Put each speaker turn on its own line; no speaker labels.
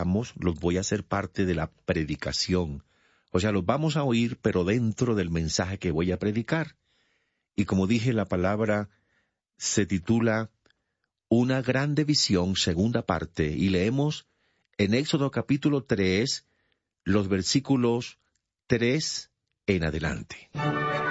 oigamos, los voy a hacer parte de la predicación. O sea, los vamos a oír, pero dentro del mensaje que voy a predicar. Y como dije, la palabra se titula Una grande visión, segunda parte, y leemos en Éxodo capítulo 3, los versículos 3 en adelante.